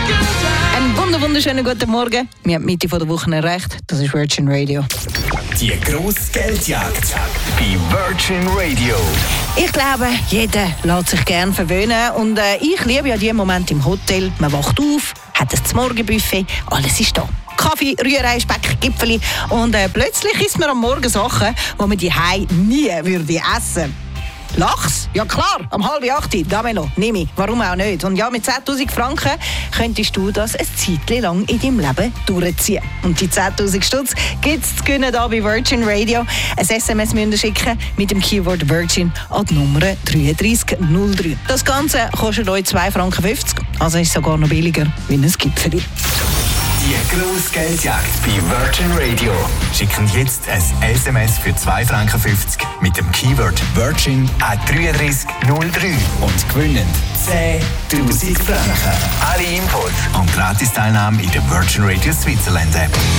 Einen wunderschönen guten Morgen. Wir haben die Mitte der Woche erreicht. Das ist Virgin Radio. Die grosse Geldjagd bei Virgin Radio. Ich glaube, jeder lässt sich gerne verwöhnen. Und ich liebe ja diesen Moment im Hotel. Man wacht auf, hat ein Morgenbuffet, alles ist da. Kaffee, Rührei, Speck, Gipfeli. Und plötzlich isst man am Morgen Sachen, die man daheim nie würde essen. Lachs? Ja klar, um 7:30, Damelo, nehme ich. Warum auch nicht? Und ja, mit 10'000 Franken könntest du das ein Zeitchen lang in deinem Leben durchziehen. Und die 10'000 Stutz gibt es zu gewinnen hier bei Virgin Radio. Ein SMS müsst ihr schicken mit dem Keyword Virgin an die Nummer 3303. Das Ganze kostet euch 2,50 Franken, also ist es sogar noch billiger wie ein Gipfeli. Die grosse Geldjagd bei Virgin Radio. Schicken jetzt ein SMS für 2,50 Franken mit dem Keyword Virgin an 3303 und gewinnen 10'000 Franken. Alle Infos und Gratis-Teilnahme in der Virgin Radio Switzerland App.